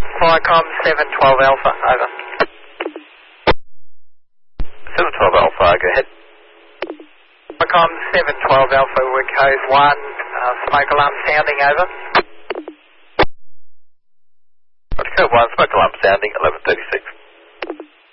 Flycom 712 Alpha, over. 712 Alpha, go ahead. Flycom 712 Alpha, we're code 1, smoke alarm sounding, over. Code 1, smoke alarm sounding, 1136.